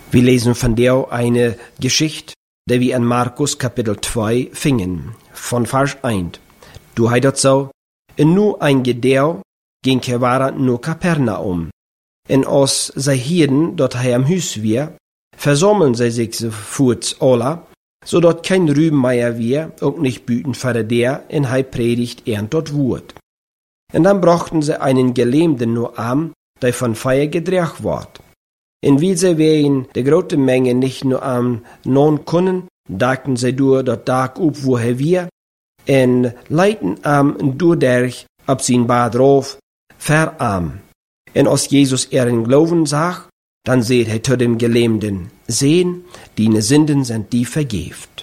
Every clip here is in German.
Wir lesen von der eine Geschichte, die wir in Markus Kapitel 2 fingen, von Vers 1. Du heißt so, en nu ein Gedeu ging Kevara nu Kapernaum. En als zij hielden dat hij am Huis weer, versammeln zij zich voorts alle, zodat kein Rüben mehr wir, auch nicht büten für der, en hij predigt dort Wort. En dann brachten sie einen Gelähmten nur an, der von Feier gedreht ward. En wie sie wegen der großen Menge nicht nur am non können, dachten sie durch das Tag up, wo er wir, en leiten am durch ab sein Bad rauf, verarm. En als Jesus ihren Glauben sah, dann seht er zu dem Gelähmten, sehen, deine Sünden sind die vergeft.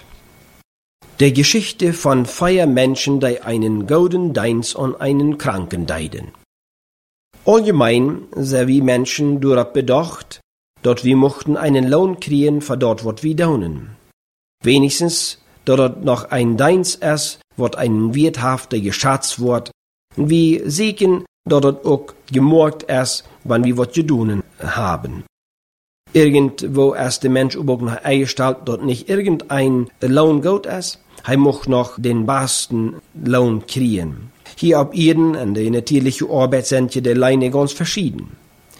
Der Geschichte von Feiermenschen, die einen goldenen Dienst an einen Kranken deiden. Allgemein sind wir Menschen durchaus bedacht, dass wir mochten einen Lohn kriegen für dort, was wir tun. Wenigstens, dass dort noch ein Dienst ist, was einen werthaften geschätzt wird. Wir sehen, dass dort auch gemorgt ist, wenn wir was getan haben. Irgendwo ist der Mensch auch noch eingestellt, dass nicht irgendein Lohn gut ist. Er muss noch den besten Lohn kriegen. Hier auf Erden und die natürliche Arbeit sind die Leine ganz verschieden.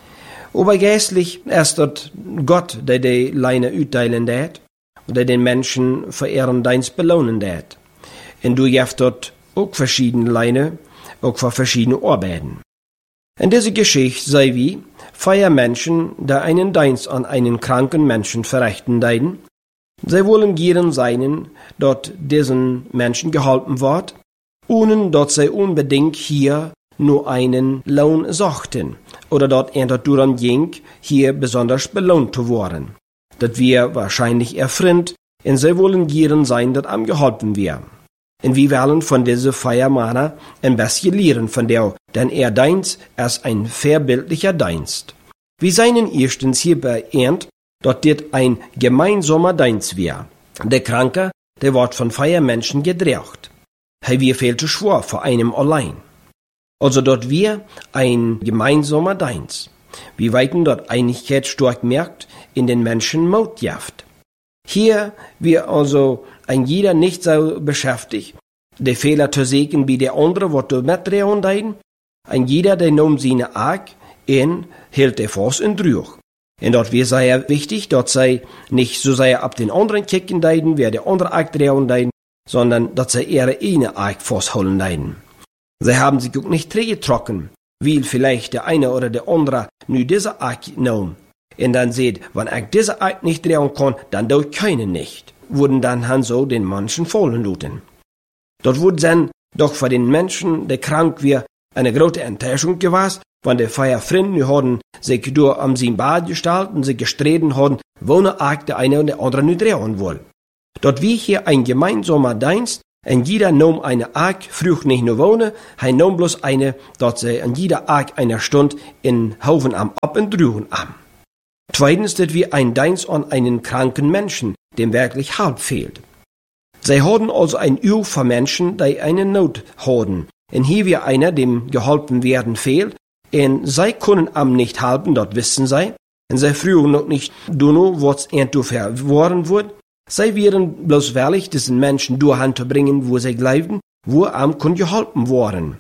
Aber geistlich ist dort Gott, der die Leine utteilen wird, der den Menschen für ihren Dienst belohnen wird. Und du hast dort auch verschiedene Leine, auch für verschiedene Arbeiten. In dieser Geschichte sei wie Feiermenschen, die einen Dienst an einen kranken Menschen verrichten deiden. Sie wollen gern sein, dass diesen Menschen geholfen wird, ohne dass sie unbedingt hier nur einen Lohn suchten oder dass er daran ging, hier besonders belohnt zu werden. Das wir wahrscheinlich erfreut, und sie wollen gern sein, dass am geholfen wird. Und wir wollen von dieser Feiermann ein bisschen lernen von der, denn er Dienst ist ein vorbildlicher Dienst. Wir seien erstens hier beehrt, dass das ein gemeinsamer Dienst wäre. Der Kranke, der wird von Feiermenschen gedreht. Er wird viel zu schwer für einem allein. Also dort wir ein gemeinsamer Dienst. Wir weiten dort Einigkeit stark merkt in den Menschen Mutjaft. Hier wird also ein jeder nicht so beschäftigt, der Fehler zu sehen wie der andere, was du mitdrehen deiden. Ein jeder, der nimmt seine Arg in, hält der Fuß in durch. Und dort wir sehr wichtig, dort sei nicht so sehr ab den anderen kicken deiden, wer der andere Arg drehen deiden, sondern dort sei ihre eine Arg festholen deiden. Sie haben sich auch nicht trocken, weil vielleicht der eine oder der andere nur diese Arg nimmt. Und dann seht, wenn ich diese Arg nicht drehen kann, dann tut keinen nicht. Wurden dann so den Menschen fallen lassen. Dort wurde dann doch für den Menschen, der krank war, eine große Enttäuschung gewesen, wenn die Feierfreunde haben sich durch am sein Bad gestellt und sich gestritten haben, wo der eine und der andere nicht drehen wollen. Dort wie hier ein gemeinsamer Dienst, und jeder nahm eine Arg, früh nicht nur wohnen, er nahm bloß eine, dort sie an jeder Arg einer Stunde in Haufen am Ab und Drüben am. Zweitens, dass wir ein Dienst an einen kranken Menschen, dem wirklich Halt fehlt. Sie haben also ein Öl für Menschen, die eine Not haben. Und hier wir einer, dem geholfen werden fehlt, und sie können am nicht helfen, dort wissen sie, und sie früher noch nicht tun, was verworren wird. Sie werden bloß wirklich diesen Menschen durch Hand zu bringen, wo sie glauben, wo am kann geholfen worden.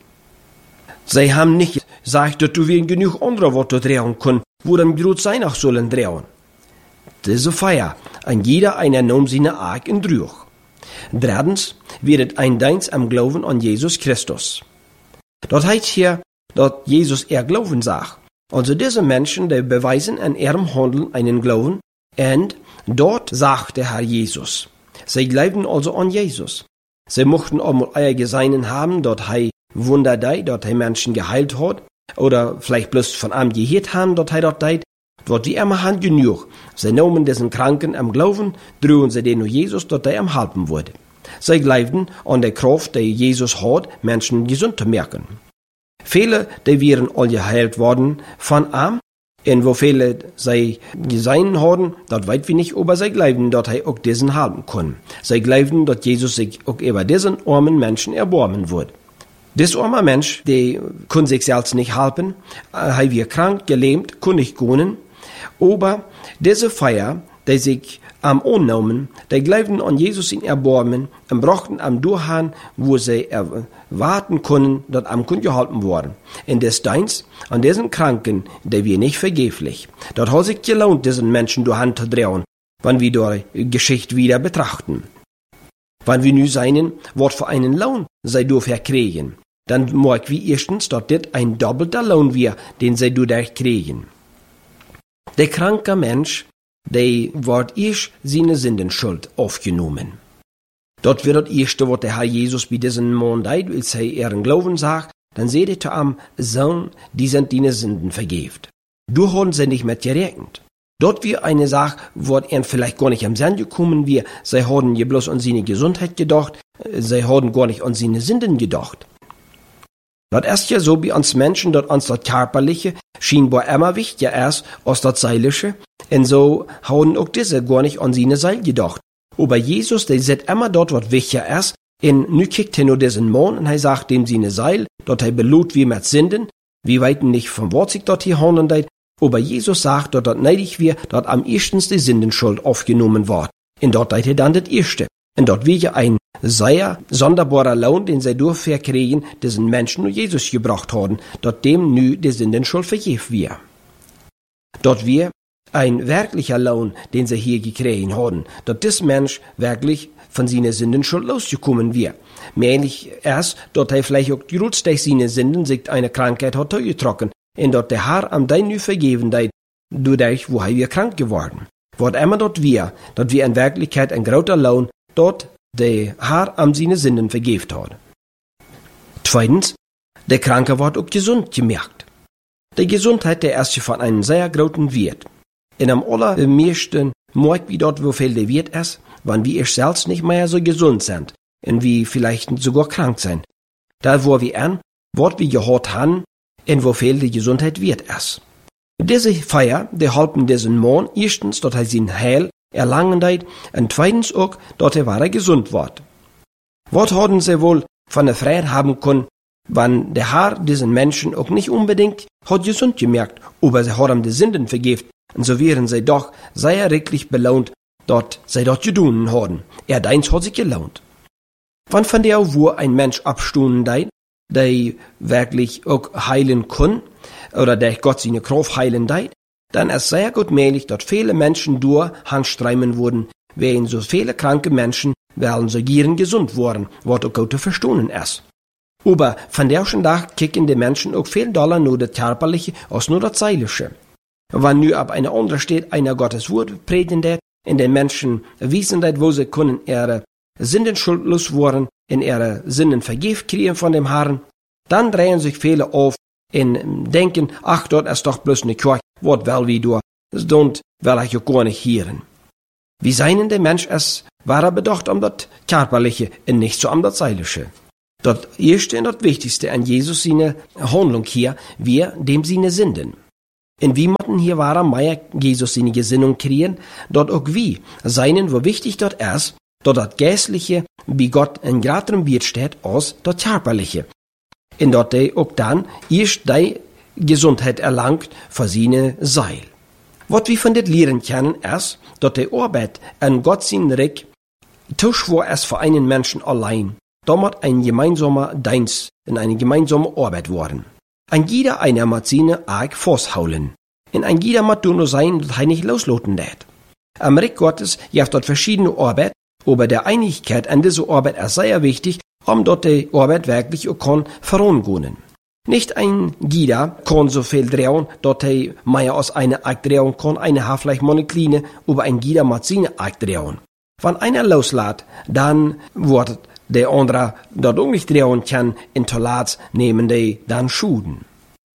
Sie haben nicht gesagt, dass du wir genug andere Worte drehen können, wo dann Brot sein auch sollen drehen. Diese Feier, an jeder einer nahm seine Arg in Drüch. Drittens wird ein Dienst am Glauben an Jesus Christus. Dort heißt hier, dass Jesus Glauben sagt. Also diese Menschen, die beweisen an ihrem Handeln einen Glauben, und dort sagt der Herr Jesus. Sie glauben also an Jesus. Sie mochten auch mal euer Geseinen haben, dort Wunder dort Menschen geheilt hat, oder vielleicht bloß von einem gehört haben, dort dort die immer haben genug. Sie nahmen diesen Kranken am Glauben, drohen sie den nur Jesus, dort am halten wurde. Sie glaubten an der Kraft, die Jesus hat, Menschen gesund zu machen. Viele, die wären all geheilt worden von ihm, und wo viele sie gesehen haben, dort weit wir nicht, aber sie glaubten, dass er auch diesen halten kann. Sie glaubten, dass Jesus sich auch über diesen armen Menschen erbarmen wird. Dieser arme Mensch, der kann sich selbst nicht helfen, er wird krank, gelähmt, kann nicht gehen, Aber diese Feier, die sich am annahmen, die glaubten an Jesus in Erbarmen und brachten am Durchhang, wo sie erwarten können, dass am Kund gehalten worden. In des Deins, an diesen Kranken, die wir nicht vergeblich. Dort hat sich gelohnt, diesen Menschen durch Hand zu drehen, wenn wir die Geschichte wieder betrachten. Wenn wir nu seinen, was für einen Lohn sei dafür kriegen, dann mag wir erstens, dass das ein doppelter Lohn wir, den sie dadurch kriegen. Der kranke Mensch, der wird erst seine Sündenschuld aufgenommen. Dort wird das erste, was der Herr Jesus bei diesem Mann deut, als er ihren Glauben sagt, dann seht ihr zu am Sohn, die sind deine Sünden vergebt. Du haben sie nicht mit gerechnet. Dort wir eine Sache, wo er vielleicht gar nicht am Sinn gekommen wir, sie haben ja bloß an seine Gesundheit gedacht, sie haben gar nicht an seine Sünden gedacht. Das ist ja so bei uns Menschen, dass uns das Körperliche scheinbar immer wichtiger ist als das Seelische, und so haben auch diese gar nicht an seine Seele gedacht. Aber Jesus, der sieht immer dort, was wichtiger ist, und nu kickt er nur diesen Mann, und er sagt dem seine Seele, dort er belohnt wie mit Sünden, wir weiten nicht von was sich dort hier handelt, aber Jesus sagt, dass das neidig wir, dass am erstens die Sündenschuld aufgenommen wird. Und dort er dann das erste. Und dort wir ja ein sehr sonderbarer Lohn, den sie dafür kriegen, diesen Menschen nur Jesus gebracht haben, dort dem nu die Sündenschuld vergeben wir. Dort wir ein wirklicher Lohn, den sie hier gekriegt haben, dort das Mensch wirklich von seiner Sündenschuld losgekommen wir. Mähnlich erst, dort er vielleicht auch gerutzt durch seine Sünden, sich eine Krankheit hat getroffen, und dort der Herr am dein nu vergeben deit, dadurch, wo er wir krank geworden. Wort immer dort wir in Wirklichkeit ein großer Lohn, dort der Herr am seine Sünden vergebt hat. Zweitens, der Kranke wird auch gesund gemerkt. Die Gesundheit der erste von einem sehr großen Wert. In am allermeisten mag wie dort, wo viel der Wert ist, wenn wir selbst nicht mehr so gesund sind, und wir vielleicht sogar krank sind. Da wo wir an, was wir gehört haben, und wo viel die Gesundheit wert ist. Diese Feier, die halten diesen Mann erstens, dass er sein Heil erlangen deit, und zweitens auch, dass er gesund wird. Was haben sie wohl von der Freiheit haben können, wenn der Herr diesen Menschen auch nicht unbedingt hat gesund gemerkt, aber sie haben die Sünden vergebt, und so wären sie doch sehr reichlich belohnt, dass sie dort getan haben. Deins hat sich gelohnt. Wann von der, wo ein Mensch abstunden deit, der wirklich auch heilen kann, oder der Gott seine Kraft heilen deit, dann ist sehr gut möglich, dass viele Menschen durch Handstreimen wurden, während so viele kranke Menschen werden so gieren gesund worden, was auch gut zu verstehen ist. Aber von der schon Tag kicken die Menschen auch viel doller nur das Körperliche als nur das Seelische. Wenn nu ab einer anderen steht, einer Gottes Wort predigen, in den Menschen wissen, wo sie können ihre Sünden schuldlos worden, in ihre Sünden vergeben kriegen von dem Herrn, dann drehen sich viele auf und denken, ach, dort ist doch bloß eine Kirche, was will wie du, das will ich auch gar nicht hören. Wie seinen der Mensch ist, war er bedacht das Körperliche und nicht so das Seelische. Das erste und das Wichtigste an Jesus seine Handlung hier, wir dem seine Sünden. Und wie man hier war, mehr Jesus seine Gesinnung kriegen, dort auch wie seinen, wo wichtig dort ist, dort das Geistliche, wie Gott in graterem Wert steht, als das Körperliche. Und dort er auch dann erst die Gesundheit erlangt für seine Seil. Was wir von det lehren können, ist, dass die Arbeit an Gott sein Reich tuschwor ist für einen Menschen allein. Damit ein gemeinsamer Dienst in eine gemeinsame Arbeit worden. Ein jeder einer muss seine Arg festhalten. Und ein jeder muss nur sein, dass er nicht loslassen lässt. Am Reich Gottes gibt dort verschiedene Arbeit, aber der Einigkeit an dieser Arbeit ist sehr wichtig, dort die Arbeit wirklich auch kann vorangehen. Nicht ein jeder kann so viel drehen, dass er mehr als eine Arg drehen kann, einer hat vielleicht mal eine kleine, aber ein jeder muss seine Arg drehen. Wenn einer loslässt, dann wird der andere dort auch nicht drehen kann, in Tolat nehmen die dann Schuden.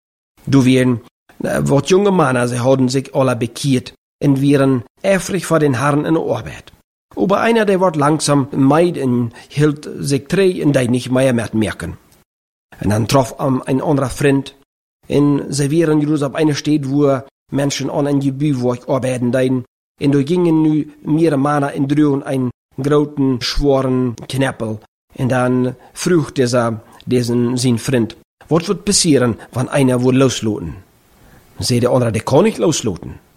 Du werden, wat junge Männer, sie haben sich alle bekehrt und wären eifrig vor den Herren in der Arbeit. Aber einer, der wird langsam meid und hielt sich dreh und die nicht mehr merken. Und dann traf ein anderer Freund, und sie wären just auf einer Stadt, wo Menschen an ein Gebiet, wo ich arbeiten dein, und da gingen nu mehrere Männer in drüben einen großen, schweren Knäppel. Und dann frug diesen sein Freund, was wird passieren, wenn einer wohl loslassen? Sagt der andere, der kann nicht loslassen.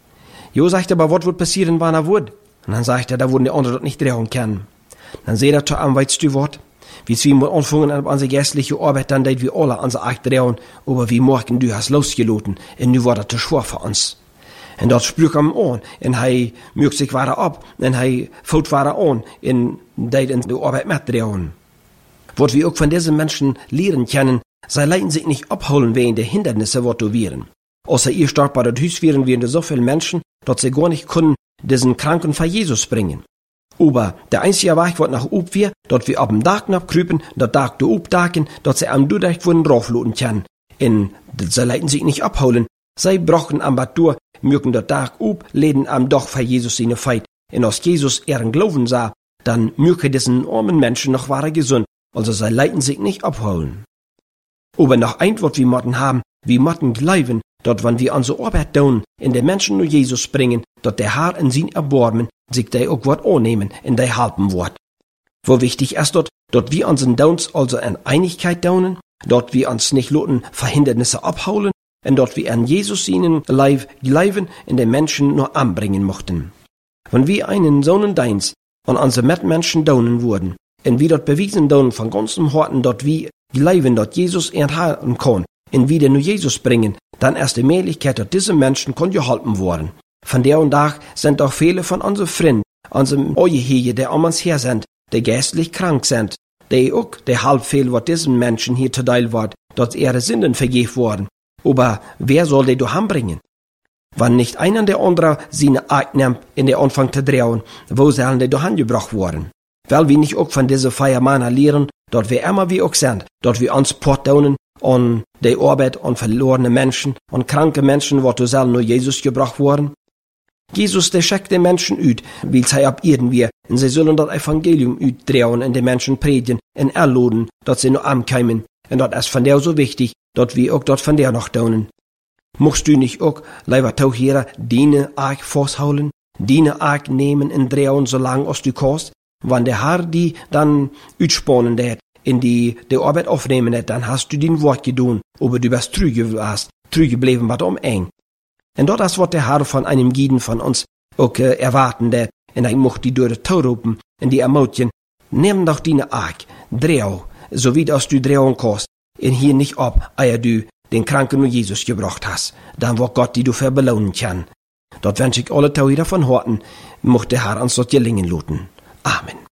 Jo, sagt er, aber was wird passieren, wann er wird? Und dann sagt er, da würden die anderen dort nicht drehen können. Dann seht er, am weißt du was? Wie wir mal anfangen an unsere geistliche Arbeit, dann deit wir alle unsere Akt drehen, aber wie morgen du hast losgeloten, und nu war das zu schwer für uns. Und dort sprüch am an, und hij mögt sich weiter ab, und hij fällt weiter an, und deit in die Arbeit mitdrehen. Was wir auch von diesen Menschen lehren können, sie leiten sich nicht abholen wegen der Hindernisse, was du wären. Außer ihr stark bei der Hüs wären wir so viele Menschen, dass sie gar nicht können, diesen Kranken von Jesus bringen. Aber der einzige Weg, was nach oben wir, dort wir ab dem Dach abkrüpen, dort Dach du obdaken, dort sie am Dudecht wurden draufloten können. Und sie leiten sich nicht abholen. Sie brauchen am Bad durch, mögen dort Dach ob, leden am Dach von Jesus seine Feit. Und als Jesus ihren Glauben sah, dann möge diesen armen Menschen noch wahre gesund. Also sie leiten sich nicht abholen. Aber noch ein Wort wir motten haben, wir motten glauben, dort wenn wir unsere Arbeit tun, in den Menschen nur Jesus bringen, dort der Herr in sein Erbarmen sich der auch Wort annehmen, in der halben Wort. Wo wichtig ist dort wir unseren Downs also in Einigkeit daunen, dort wir uns nicht loten Verhindernisse abholen, und dort wir an Jesus ihnen Leib glauben, in den Menschen nur anbringen mochten. Wenn wir einen so einen Dienst an unsere Mitmenschen daunen wurden, und wir dort bewiesen daunen von ganzem Herzen, dort wir glauben, dort Jesus enthalten kann, und wieder nur Jesus bringen, dann erst die Möglichkeit, dass diese Menschen geholfen worden. Von der und Tag sind auch viele von unseren Freunden, unseren Ehehe, die um uns her sind, die geistlich krank sind, die auch der halb viel, was diesen Menschen hier zu teil wird, dass ihre Sünden vergeben worden. Aber wer soll die da bringen? Wenn nicht einer der anderen seine Art nimmt, in der Anfang zu drehen, wo sollen die da gebracht worden? Weil wir nicht auch von diesen Feiermannen lehren, dort wir immer wie auch sind, dort wir uns portdonen, und die Arbeit an verlorene Menschen, und kranke Menschen, wo du selber nur Jesus gebracht worden. Jesus, der schickt den Menschen ut, weil sie ab irgendwie, und sie sollen das Evangelium utdrehen und den Menschen predigen, und erladen, dass sie nur ankommen, und das ist von der so wichtig, dass wir auch dort von der noch tun. Musst du nicht auch, lieber Tauchierer, deine Arg festhalten, deine Arg nehmen und drehen, solange als du kannst, wenn der Herr die dann utspannen hat, in die Arbeit aufnehmen hat, dann hast du dein Wort getan, aber du bist treu geblieben, was eng. Und das ist, was der Herr von einem jeden von uns auch erwarten hat, und er möchte die durch die rufen, und die ermutigen, nimm doch deine Arg, dreh, so wie das du drehen kannst, und hier nicht ab, ehe du den Kranken nur Jesus gebracht hast, dann wird Gott die du für belohnen kann. Dort wünsche ich alle Tauhider von Horten, möchte der Herr uns dort gelingen lassen. Amen.